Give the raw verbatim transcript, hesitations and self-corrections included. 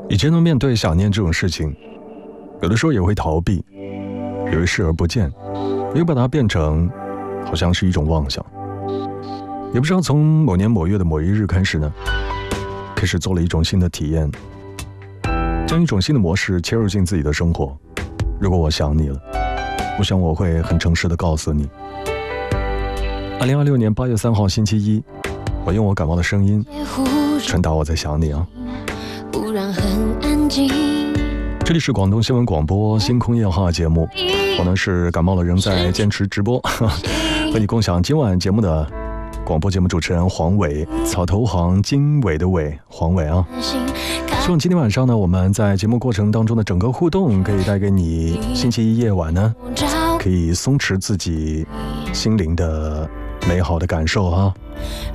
以前呢，面对想念这种事情，有的时候也会逃避，也会视而不见，也会把它变成好像是一种妄想。也不知道从某年某月的某一日开始呢，开始做了一种新的体验，将一种新的模式切入进自己的生活。如果我想你了，我想我会很诚实的告诉你。二零二六年八月三号星期一，我用我感冒的声音传达我在想你啊。 忽然很安静。 这里是广东新闻广播星空夜话节目，我呢是感冒了仍在坚持直播，和你共享今晚节目的广播节目主持人黄伟，草头黄经纬的纬，黄伟啊。希望今天晚上呢，我们在节目过程当中的整个互动，可以带给你星期一夜晚呢，可以松弛自己心灵的美好的感受啊。